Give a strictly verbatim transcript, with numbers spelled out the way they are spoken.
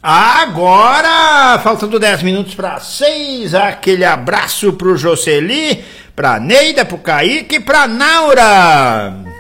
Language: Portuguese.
Agora, faltando dez minutos para seis, aquele abraço pro Jocely, pra Neida, pro Kaique e pra Naura.